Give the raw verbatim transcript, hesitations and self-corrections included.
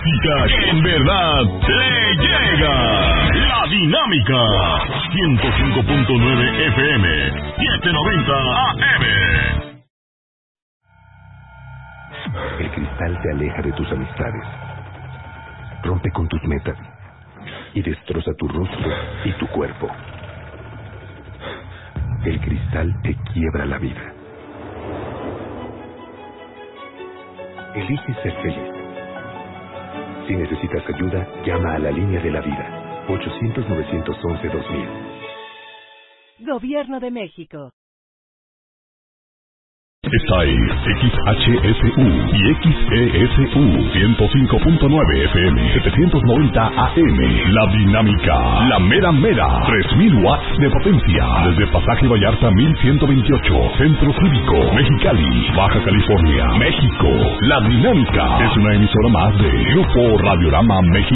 música que en verdad te llega. La Dinámica. ciento cinco punto nueve F M. setecientos noventa A M. El cristal te aleja de tus amistades, rompe con tus metas y destroza tu rostro y tu cuerpo. El cristal te quiebra la vida. Elige ser feliz. Si necesitas ayuda, llama a la línea de la vida. ochocientos, novecientos once, dos mil. Gobierno de México. Está en X H S U y X E S U ciento cinco punto nueve F M, setecientos noventa A M. La Dinámica, la mera mera, tres mil watts de potencia. Desde Pasaje Vallarta mil ciento veintiocho, Centro Cívico, Mexicali, Baja California, México. La Dinámica es una emisora más de Grupo Radiorama México.